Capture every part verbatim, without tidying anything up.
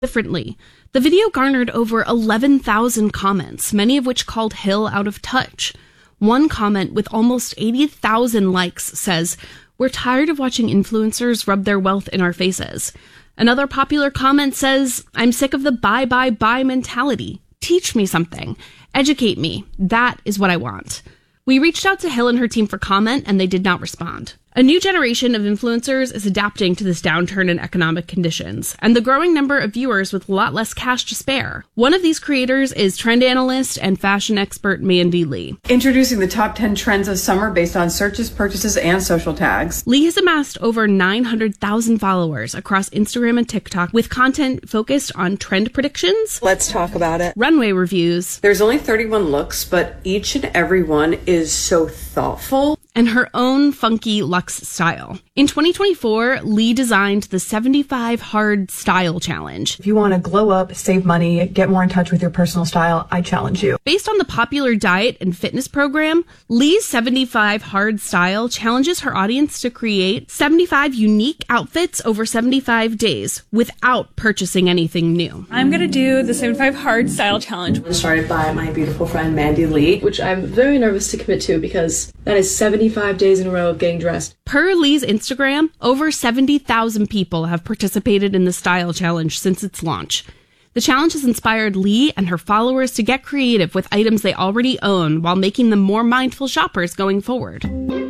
differently. The video garnered over eleven thousand comments, many of which called Hill out of touch. One comment with almost eighty thousand likes says, "We're tired of watching influencers rub their wealth in our faces." Another popular comment says, "I'm sick of the buy, buy, buy mentality. Teach me something. Educate me. That is what I want." We reached out to Hill and her team for comment, and they did not respond. A new generation of influencers is adapting to this downturn in economic conditions, and the growing number of viewers with a lot less cash to spare. One of these creators is trend analyst and fashion expert Mandy Lee. Introducing the top ten trends of summer based on searches, purchases, and social tags. Lee has amassed over nine hundred thousand followers across Instagram and TikTok with content focused on trend predictions. Let's talk about it. Runway reviews. There's only thirty-one looks, but each and every one is so thoughtful. And her own funky luxe style. In twenty twenty-four, Lee designed the seventy-five Hard Style Challenge. If you want to glow up, save money, get more in touch with your personal style, I challenge you. Based on the popular diet and fitness program, Lee's seventy-five Hard Style challenges her audience to create seventy-five unique outfits over seventy-five days without purchasing anything new. I'm going to do the seventy-five Hard Style Challenge. Started by my beautiful friend Mandy Lee, which I'm very nervous to commit to because that is seventy-five days in a row of getting dressed. Per Lee's Instagram, over seventy thousand people have participated in the style challenge since its launch. The challenge has inspired Lee and her followers to get creative with items they already own while making them more mindful shoppers going forward.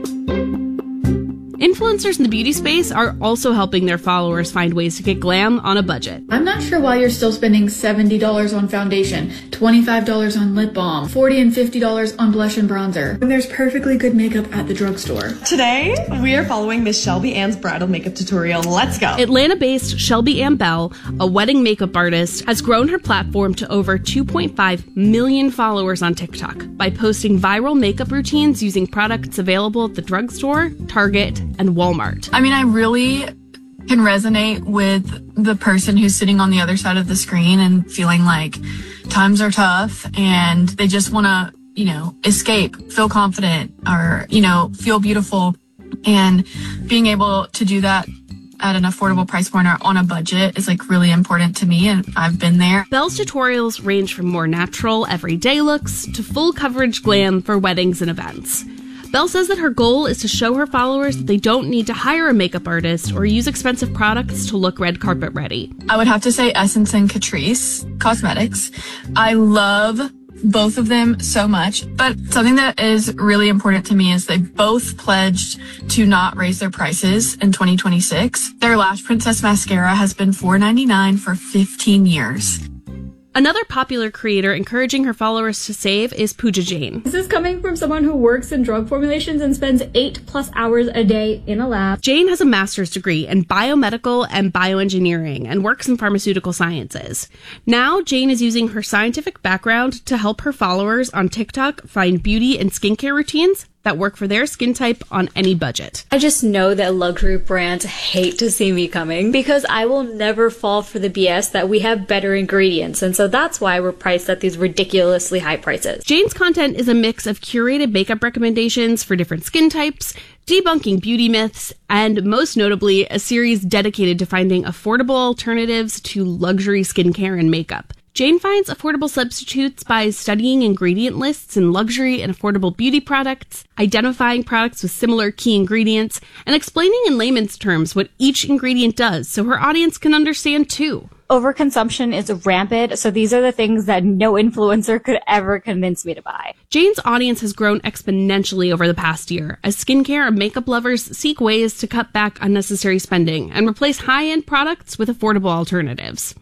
Influencers in the beauty space are also helping their followers find ways to get glam on a budget. I'm not sure why you're still spending seventy dollars on foundation, twenty-five dollars on lip balm, forty dollars and fifty dollars on blush and bronzer, when there's perfectly good makeup at the drugstore. Today, we are following Miss Shelby Ann's bridal makeup tutorial. Let's go. Atlanta-based Shelby Ann Bell, a wedding makeup artist, has grown her platform to over two point five million followers on TikTok by posting viral makeup routines using products available at the drugstore, Target, and Walmart. I mean, I really can resonate with the person who's sitting on the other side of the screen and feeling like times are tough and they just want to, you know, escape, feel confident, or, you know, feel beautiful. And being able to do that at an affordable price point or on a budget is like really important to me, and I've been there. Belle's tutorials range from more natural, everyday looks to full coverage glam for weddings and events. Belle says that her goal is to show her followers that they don't need to hire a makeup artist or use expensive products to look red carpet ready. I would have to say Essence and Catrice Cosmetics. I love both of them so much, but something that is really important to me is they both pledged to not raise their prices in twenty twenty-six. Their Lash Princess mascara has been four ninety-nine for fifteen years. Another popular creator encouraging her followers to save is Pooja Jain. This is coming from someone who works in drug formulations and spends eight plus hours a day in a lab. Jain has a master's degree in biomedical and bioengineering and works in pharmaceutical sciences. Now, Jain is using her scientific background to help her followers on TikTok find beauty and skincare routines that work for their skin type on any budget. I just know that luxury brands hate to see me coming because I will never fall for the B S that we have better ingredients, and so that's why we're priced at these ridiculously high prices. Jane's content is a mix of curated makeup recommendations for different skin types, debunking beauty myths, and most notably, a series dedicated to finding affordable alternatives to luxury skincare and makeup. Jane finds affordable substitutes by studying ingredient lists in luxury and affordable beauty products, identifying products with similar key ingredients, and explaining in layman's terms what each ingredient does so her audience can understand too. Overconsumption is rampant, so these are the things that no influencer could ever convince me to buy. Jane's audience has grown exponentially over the past year as skincare and makeup lovers seek ways to cut back unnecessary spending and replace high-end products with affordable alternatives.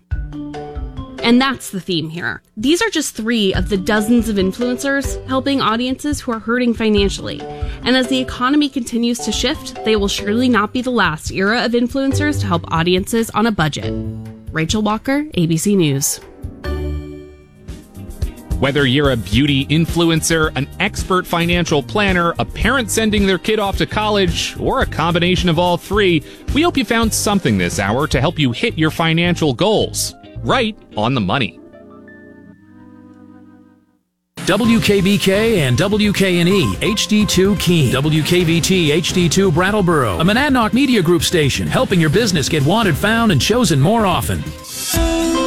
And that's the theme here. These are just three of the dozens of influencers helping audiences who are hurting financially. And as the economy continues to shift, they will surely not be the last era of influencers to help audiences on a budget. Rachel Walker, A B C News. Whether you're a beauty influencer, an expert financial planner, a parent sending their kid off to college, or a combination of all three, we hope you found something this hour to help you hit your financial goals. Right on the money. W K B K and W K N E H D two Keene, W K V T H D two Brattleboro, a Monadnock Media Group station helping your business get wanted, found, and chosen more often.